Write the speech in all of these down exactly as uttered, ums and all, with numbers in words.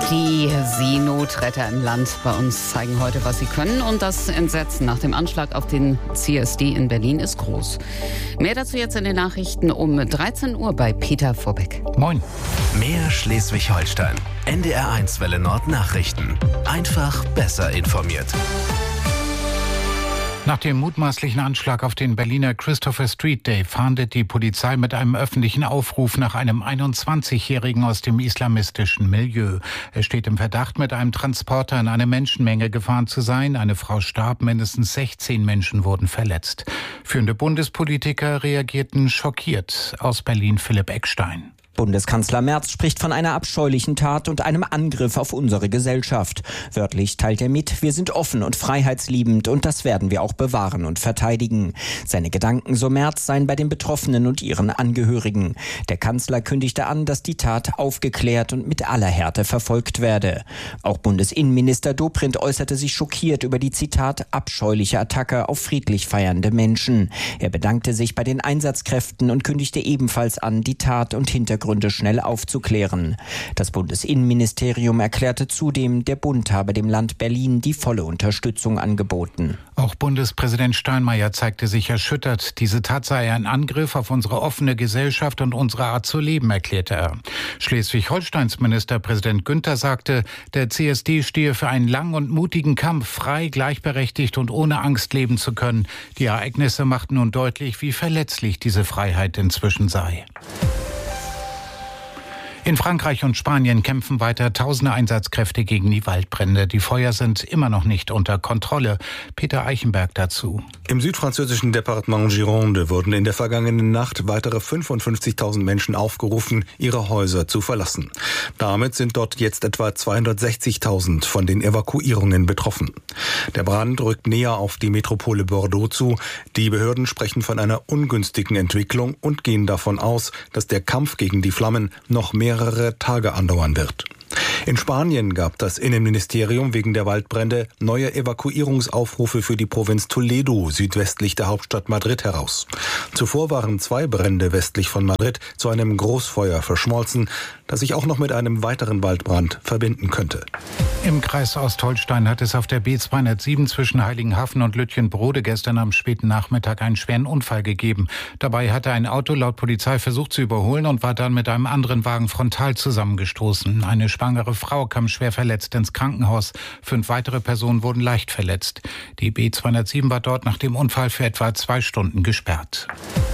Die Seenotretter im Land bei uns zeigen heute, was sie können. Und das Entsetzen nach dem Anschlag auf den C S D in Berlin ist groß. Mehr dazu jetzt in den Nachrichten um dreizehn Uhr bei Peter Vorbeck. Moin. Mehr Schleswig-Holstein. N D R eins Welle Nord Nachrichten. Einfach besser informiert. Nach dem mutmaßlichen Anschlag auf den Berliner Christopher Street Day fahndet die Polizei mit einem öffentlichen Aufruf nach einem einundzwanzigjährigen aus dem islamistischen Milieu. Er steht im Verdacht, mit einem Transporter in eine Menschenmenge gefahren zu sein. Eine Frau starb, mindestens sechzehn Menschen wurden verletzt. Führende Bundespolitiker reagierten schockiert. Aus Berlin Philipp Eckstein. Bundeskanzler Merz spricht von einer abscheulichen Tat und einem Angriff auf unsere Gesellschaft. Wörtlich teilt er mit, wir sind offen und freiheitsliebend und das werden wir auch bewahren und verteidigen. Seine Gedanken, so Merz, seien bei den Betroffenen und ihren Angehörigen. Der Kanzler kündigte an, dass die Tat aufgeklärt und mit aller Härte verfolgt werde. Auch Bundesinnenminister Dobrindt äußerte sich schockiert über die, Zitat, abscheuliche Attacke auf friedlich feiernde Menschen. Er bedankte sich bei den Einsatzkräften und kündigte ebenfalls an, die Tat und Hintergründe schnell aufzuklären. Das Bundesinnenministerium erklärte zudem, der Bund habe dem Land Berlin die volle Unterstützung angeboten. Auch Bundespräsident Steinmeier zeigte sich erschüttert. Diese Tat sei ein Angriff auf unsere offene Gesellschaft und unsere Art zu leben, erklärte er. Schleswig-Holsteins Ministerpräsident Günther sagte, der C S D stehe für einen langen und mutigen Kampf, frei, gleichberechtigt und ohne Angst leben zu können. Die Ereignisse machten nun deutlich, wie verletzlich diese Freiheit inzwischen sei. In Frankreich und Spanien kämpfen weiter tausende Einsatzkräfte gegen die Waldbrände. Die Feuer sind immer noch nicht unter Kontrolle. Peter Eichenberg dazu. Im südfranzösischen Departement Gironde wurden in der vergangenen Nacht weitere fünfundfünfzigtausend Menschen aufgerufen, ihre Häuser zu verlassen. Damit sind dort jetzt etwa zweihundertsechzigtausend von den Evakuierungen betroffen. Der Brand rückt näher auf die Metropole Bordeaux zu. Die Behörden sprechen von einer ungünstigen Entwicklung und gehen davon aus, dass der Kampf gegen die Flammen noch mehrere Tage andauern wird. In Spanien gab das Innenministerium wegen der Waldbrände neue Evakuierungsaufrufe für die Provinz Toledo südwestlich der Hauptstadt Madrid heraus. Zuvor waren zwei Brände westlich von Madrid zu einem Großfeuer verschmolzen, das sich auch noch mit einem weiteren Waldbrand verbinden könnte. Im Kreis Ostholstein hat es auf der B zweihundertsieben zwischen Heiligenhafen und Lütjenbrode gestern am späten Nachmittag einen schweren Unfall gegeben. Dabei hatte ein Auto laut Polizei versucht zu überholen und war dann mit einem anderen Wagen frontal zusammengestoßen. Eine schwangere Frau kam schwer verletzt ins Krankenhaus. Fünf weitere Personen wurden leicht verletzt. Die B zweihundertsieben war dort nach dem Unfall für etwa zwei Stunden gesperrt.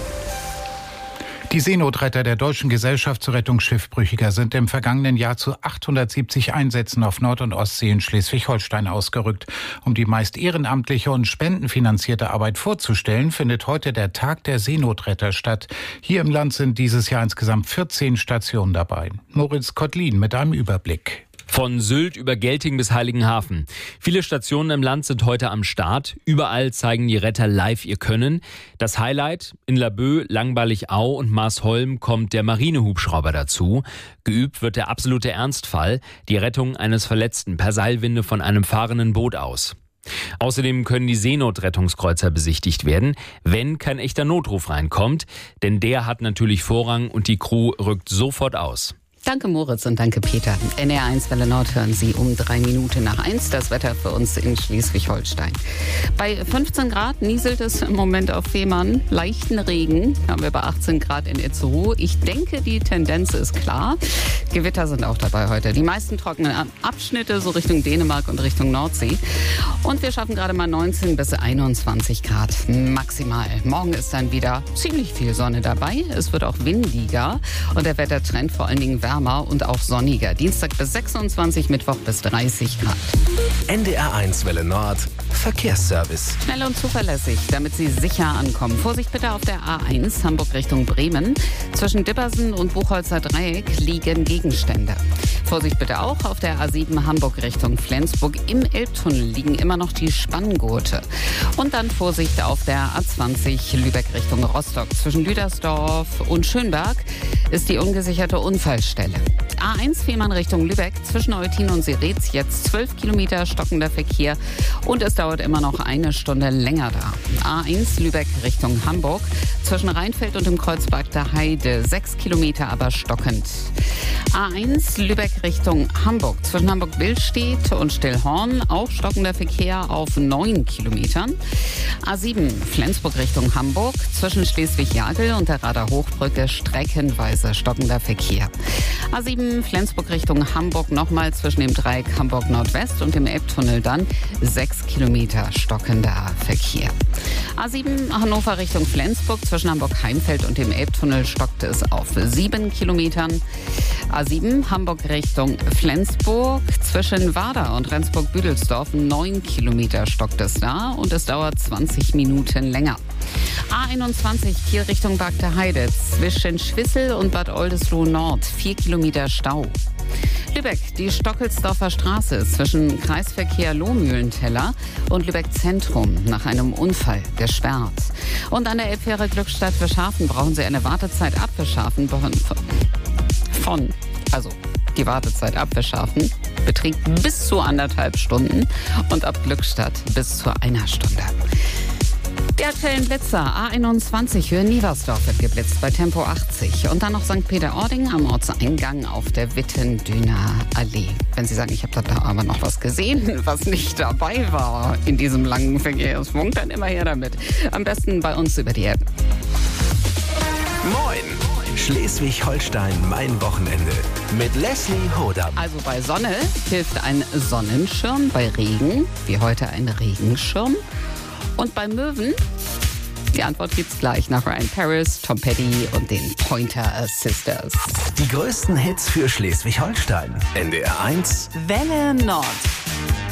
Die Seenotretter der Deutschen Gesellschaft zur Rettung Schiffbrüchiger sind im vergangenen Jahr zu achthundertsiebzig Einsätzen auf Nord- und Ostsee in Schleswig-Holstein ausgerückt. Um die meist ehrenamtliche und spendenfinanzierte Arbeit vorzustellen, findet heute der Tag der Seenotretter statt. Hier im Land sind dieses Jahr insgesamt vierzehn Stationen dabei. Moritz Kottlin mit einem Überblick. Von Sylt über Gelting bis Heiligenhafen. Viele Stationen im Land sind heute am Start. Überall zeigen die Retter live ihr Können. Das Highlight: in Laboe, Langballig-Au und Marsholm kommt der Marinehubschrauber dazu. Geübt wird der absolute Ernstfall, die Rettung eines Verletzten per Seilwinde von einem fahrenden Boot aus. Außerdem können die Seenotrettungskreuzer besichtigt werden, wenn kein echter Notruf reinkommt. Denn der hat natürlich Vorrang und die Crew rückt sofort aus. Danke Moritz und danke Peter. N D R eins Welle Nord hören Sie um drei Minuten nach eins. Das Wetter für uns in Schleswig-Holstein. Bei fünfzehn Grad nieselt es im Moment auf Fehmarn. Leichten Regen haben wir bei achtzehn Grad in Itzehoe. Ich denke, die Tendenz ist klar. Gewitter sind auch dabei heute. Die meisten trockenen Abschnitte so Richtung Dänemark und Richtung Nordsee. Und wir schaffen gerade mal neunzehn bis einundzwanzig Grad maximal. Morgen ist dann wieder ziemlich viel Sonne dabei. Es wird auch windiger und der Wettertrend vor allen Dingen wärmer und auch sonniger. Dienstag bis sechsundzwanzig, Mittwoch bis dreißig Grad. N D R eins Welle Nord Verkehrsservice. Schnell und zuverlässig, damit Sie sicher ankommen. Vorsicht bitte auf der A eins, Hamburg Richtung Bremen. Zwischen Dippersen und Buchholzer Dreieck liegen Gegenstände. Vorsicht bitte auch auf der A sieben, Hamburg Richtung Flensburg. Im Elbtunnel liegen immer noch die Spanngurte. Und dann Vorsicht auf der A zwanzig, Lübeck Richtung Rostock. Zwischen Lüdersdorf und Schönberg ist die ungesicherte Unfallstelle. A eins Fehmarn Richtung Lübeck, zwischen Eutin und Seretz jetzt zwölf Kilometer stockender Verkehr und es dauert immer noch eine Stunde länger da. A eins Lübeck Richtung Hamburg, zwischen Rheinfeld und dem Kreuz Bagda Heide sechs Kilometer, aber stockend. A eins Lübeck Richtung Hamburg, zwischen Hamburg-Billstedt und Stillhorn, auch stockender Verkehr auf neun Kilometern. A sieben Flensburg Richtung Hamburg, zwischen Schleswig-Jagel und der Rader Hochbrücke streckenweise stockender Verkehr. A sieben Flensburg Richtung Hamburg nochmal zwischen dem Dreieck Hamburg Nordwest und dem Elbtunnel dann sechs Kilometer stockender Verkehr. A sieben Hannover Richtung Flensburg, zwischen Hamburg-Heimfeld und dem Elbtunnel stockt es auf sieben Kilometern. A sieben Hamburg Richtung Flensburg, zwischen Warder und Rendsburg-Büdelsdorf neun Kilometer stockt es da und es dauert zwanzig Minuten länger. A einundzwanzig Kiel Richtung Bagda Heide, zwischen Schwissel und Bad Oldesloe Nord vier Kilometer Stau. Lübeck, die Stockelsdorfer Straße zwischen Kreisverkehr Lohmühlenteller und Lübeck Zentrum nach einem Unfall gesperrt. Und an der Elbfähre Glückstadt Verschafen brauchen Sie eine Wartezeit ab Verschafen von, also die Wartezeit ab Verschafen beträgt bis zu anderthalb Stunden und ab Glückstadt bis zu einer Stunde. Die aktuellen Blitzer, A einundzwanzig Höhen-Nieversdorf wird geblitzt bei Tempo achtzig. Und dann noch Sankt Peter-Ording am Ortseingang auf der Wittendüner Allee. Wenn Sie sagen, ich habe da aber noch was gesehen, was nicht dabei war in diesem langen Verkehrsfunk, dann immer her damit. Am besten bei uns über die App. Moin! Schleswig-Holstein, mein Wochenende. Mit Leslie Hodam. Also bei Sonne hilft ein Sonnenschirm, bei Regen, wie heute ein Regenschirm. Und bei Möwen, die Antwort gibt's gleich nach Ryan Paris, Tom Petty und den Pointer Sisters. Die größten Hits für Schleswig-Holstein. N D R eins Welle Nord.